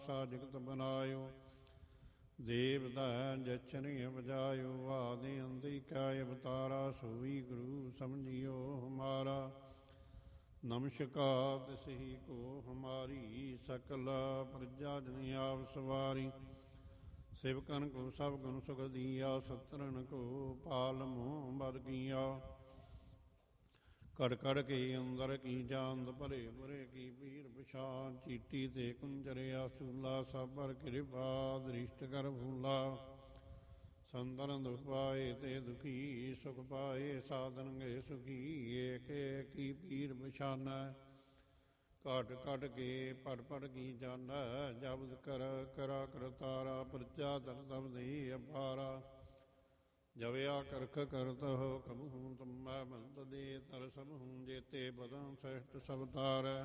सा जगत बनायो। देव दह जचने बजायो। आदि अंति काय अवतारा। सोई गुरु समझियो हमारा। नमस्कार तिसही को हमारी। सकल प्रजा जन आप सवारी। सेवकन को सब गुण सुख दिया। सत्रन को पाल मोह बद किया। कड़ कड़ के अंदर की जांद भरे बुरे की पीर पछान। चीटी ते कुंजरिया सूला। सब पर कृपा दृष्ट कर भूला। संतन दुख पाए ते दुखी। सुख पाए साधन गए सुखी। एक एक की पीर पछाना। घट घट के पड़ पड़ की जाना। जब्द कर करा करतारा। प्रजा धन तब दे अपारा। जवया करख करत हो कबहूँ तुम मैं बंद दे तर सब हूँ। जेते बदन श्रेष्ठ सब तार।